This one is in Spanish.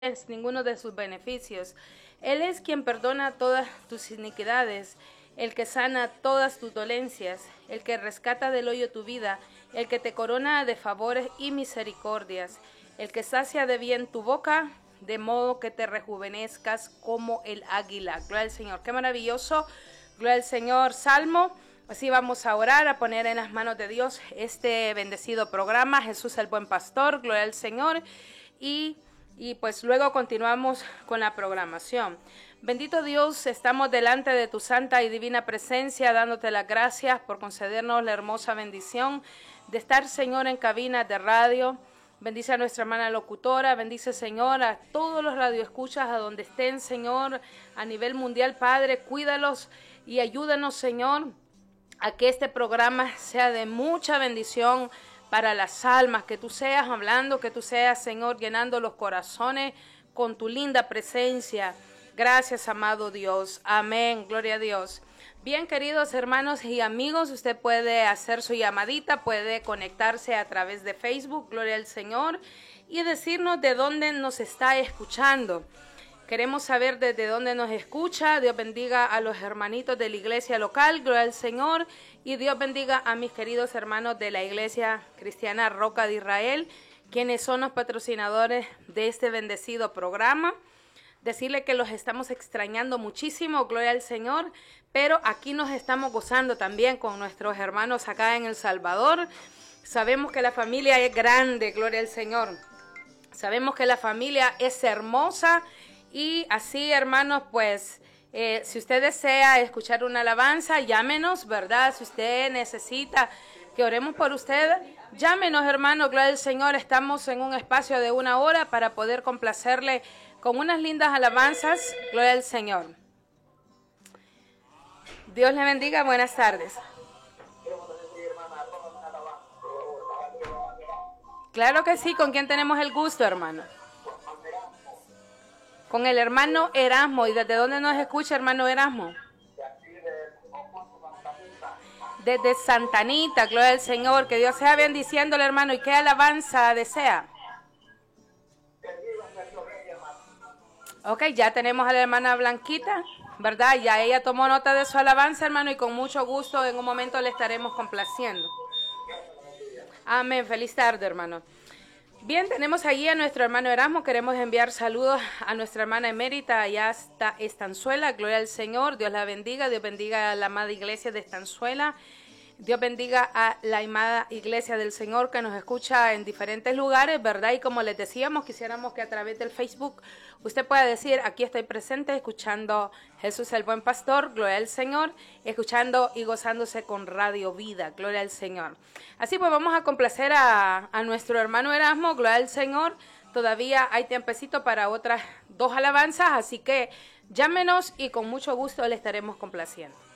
es ninguno de sus beneficios. Él es quien perdona todas tus iniquidades, el que sana todas tus dolencias, el que rescata del hoyo tu vida, el que te corona de favores y misericordias, el que sacia de bien tu boca, de modo que te rejuvenezcas como el águila. Gloria al Señor. Qué maravilloso. Gloria al Señor. Salmo. Así vamos a orar, a poner en las manos de Dios este bendecido programa. Jesús el buen pastor. Gloria al Señor. Y pues luego continuamos con la programación. Bendito Dios, estamos delante de tu santa y divina presencia, dándote las gracias por concedernos la hermosa bendición de estar, Señor, en cabina de radio. Bendice a nuestra hermana locutora, bendice, Señor, a todos los radioescuchas, a donde estén, Señor, a nivel mundial, Padre, cuídalos y ayúdanos, Señor, a que este programa sea de mucha bendición para las almas, que tú seas hablando, que tú seas, Señor, llenando los corazones con tu linda presencia. Gracias, amado Dios. Amén. Gloria a Dios. Bien, queridos hermanos y amigos, usted puede hacer su llamadita, puede conectarse a través de Facebook, Gloria al Señor, y decirnos de dónde nos está escuchando. Queremos saber desde dónde nos escucha. Dios bendiga a los hermanitos de la iglesia local, gloria al Señor. Y Dios bendiga a mis queridos hermanos de la iglesia cristiana Roca de Israel, quienes son los patrocinadores de este bendecido programa. Decirle que los estamos extrañando muchísimo, gloria al Señor. Pero aquí nos estamos gozando también con nuestros hermanos acá en El Salvador. Sabemos que la familia es grande, gloria al Señor. Sabemos que la familia es hermosa. Y así, hermanos, pues, si usted desea escuchar una alabanza, llámenos, ¿verdad? Si usted necesita que oremos por usted, llámenos, hermano, gloria al Señor. Estamos en un espacio de 1 hora para poder complacerle con unas lindas alabanzas, gloria al Señor. Dios le bendiga, buenas tardes. Claro que sí, ¿con quién tenemos el gusto, hermano? Con el hermano Erasmo. ¿Y desde dónde nos escucha, hermano Erasmo? Desde Santa Anita, gloria al Señor. Que Dios sea bendiciéndole, hermano. ¿Y qué alabanza desea? Ok, ya tenemos a la hermana Blanquita, ¿verdad? Ya ella tomó nota de su alabanza, hermano, y con mucho gusto en un momento le estaremos complaciendo. Amén. Feliz tarde, hermano. Bien, tenemos allí a nuestro hermano Erasmo. Queremos enviar saludos a nuestra hermana emérita allá hasta Estanzuela. Gloria al Señor. Dios la bendiga. Dios bendiga a la amada iglesia de Estanzuela. Dios bendiga a la amada iglesia del Señor que nos escucha en diferentes lugares, ¿verdad? Y como les decíamos, quisiéramos que a través del Facebook usted pueda decir, aquí estoy presente, escuchando Jesús el buen pastor, gloria al Señor, escuchando y gozándose con Radio Vida, gloria al Señor. Así pues vamos a complacer a nuestro hermano Erasmo, gloria al Señor. Todavía hay tiempecito para otras 2 alabanzas, así que llámenos y con mucho gusto le estaremos complaciendo.